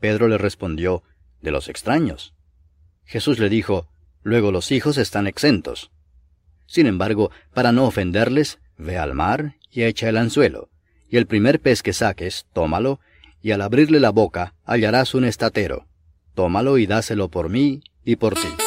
Pedro le respondió, de los extraños. Jesús le dijo, luego los hijos están exentos. Sin embargo, para no ofenderles, ve al mar y echa el anzuelo, y el primer pez que saques, tómalo, y al abrirle la boca hallarás un estatero. Tómalo y dáselo por mí y por ti.